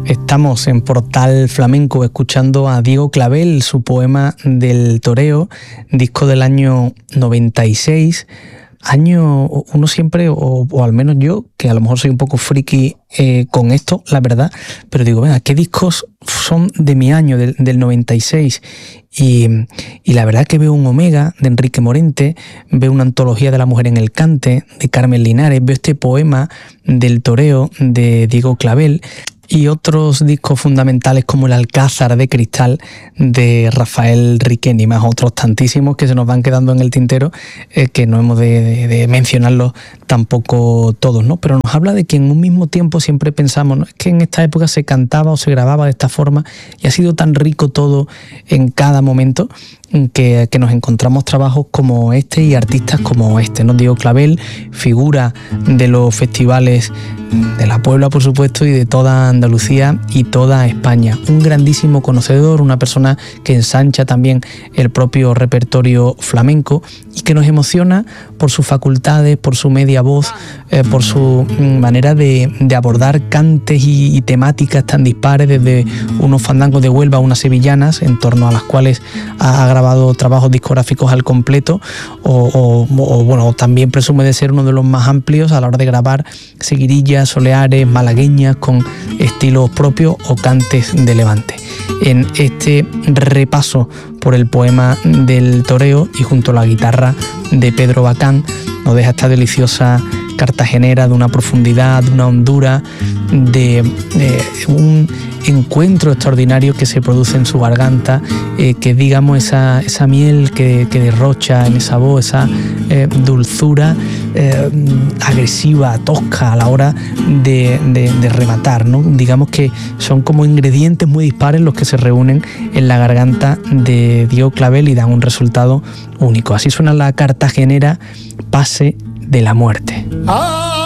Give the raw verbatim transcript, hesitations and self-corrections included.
Estamos en Portal Flamenco escuchando a Diego Clavel, su poema del toreo, disco del año noventa y seis. Año, uno siempre, o, o al menos yo, que a lo mejor soy un poco friki eh, con esto, la verdad, pero digo, venga, ¿qué discos son de mi año, del, del noventa y seis? Y, y la verdad que veo un Omega de Enrique Morente, veo una antología de la mujer en el cante de Carmen Linares, veo este poema del toreo de Diego Clavel, y otros discos fundamentales como el Alcázar de Cristal de Rafael Riqueni, más otros tantísimos que se nos van quedando en el tintero, eh, que no hemos de, de, de mencionarlos tampoco todos, ¿no? Pero nos habla de que en un mismo tiempo siempre pensamos, ¿no?, es que en esta época se cantaba o se grababa de esta forma y ha sido tan rico todo en cada momento que, que nos encontramos trabajos como este y artistas como este, ¿no? Diego Clavel, figura de los festivales de la Puebla, por supuesto, y de toda Andalucía y toda España. Un grandísimo conocedor, una persona que ensancha también el propio repertorio flamenco y que nos emociona por sus facultades, por su media voz, eh, por su manera de, de abordar cantes y, y temáticas tan dispares, desde unos fandangos de Huelva a unas sevillanas, en torno a las cuales ha, ha grabado trabajos discográficos al completo, o, o, o bueno, también presume de ser uno de los más amplios a la hora de grabar seguirillas, soleares, malagueñas con estilos propios o cantes de Levante. En este repaso por el poema del toreo y junto a la guitarra de Pedro Bacán nos deja esta deliciosa cartagenera de una profundidad, de una hondura, de eh, un encuentro extraordinario que se produce en su garganta, eh, que digamos esa, esa miel que, que derrocha en esa voz, esa eh, dulzura eh, agresiva, tosca a la hora de, de, de rematar, ¿no? Digamos que son como ingredientes muy dispares los que se reúnen en la garganta de Diego Clavel y dan un resultado único. Así suena la cartagenera Pase de la Muerte. ¡Ah!